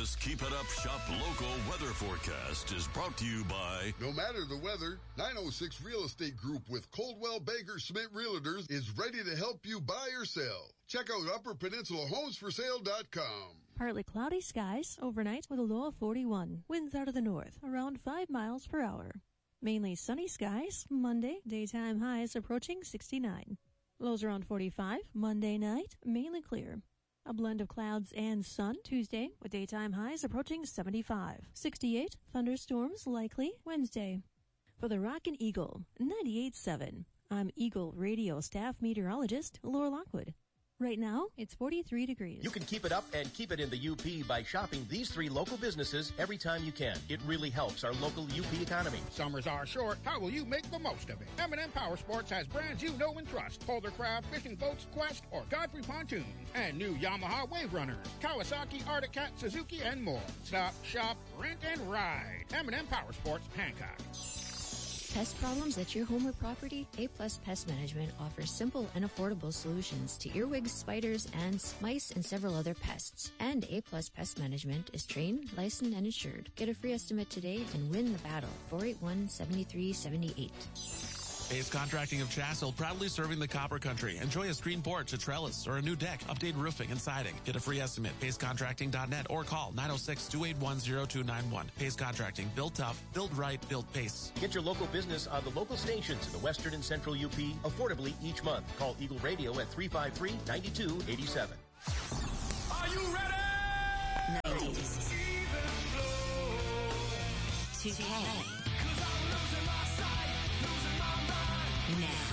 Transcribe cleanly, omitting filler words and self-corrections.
This Keep It Up Shop Local weather forecast is brought to you by... No matter the weather, 906 Real Estate Group with Coldwell Banker Schmidt Realtors is ready to help you buy or sell. Check out UpperPeninsulaHomesForSale.com. Partly cloudy skies overnight with a low of 41. Winds out of the north, around 5 miles per hour. Mainly sunny skies, Monday, daytime highs approaching 69. Lows around 45, Monday night, mainly clear. A blend of clouds and sun Tuesday with daytime highs approaching 75. 68, thunderstorms likely Wednesday. For the Rockin' Eagle, 98.7. I'm Eagle Radio staff meteorologist Laura Lockwood. Right now, it's 43 degrees. You can keep it up and keep it in the UP by shopping these 3 local businesses every time you can. It really helps our local UP economy. Summers are short. How will you make the most of it? M&M Power Sports has brands you know and trust. Holdercraft, Fishing Boats, Quest, or Godfrey Pontoons. And new Yamaha Wave Runners, Kawasaki, Arctic Cat, Suzuki, and more. Stop, shop, rent, and ride. M&M Power Sports, Hancock. Pest problems at your home or property? A-Plus Pest Management offers simple and affordable solutions to earwigs, spiders, ants, mice, and several other pests. And A-Plus Pest Management is trained, licensed, and insured. Get a free estimate today and win the battle. 481-7378. Pace Contracting of Chassell, proudly serving the Copper Country. Enjoy a screen porch, a trellis, or a new deck. Update roofing and siding. Get a free estimate. PaceContracting.net or call 906-281-0291. Pace Contracting. Built tough, built right, built Pace. Get your local business on the local stations in the Western and Central UP affordably each month. Call Eagle Radio at 353-9287. Are you ready? 90s. Today. Cause I'm losing my sight, losing my mind. Now.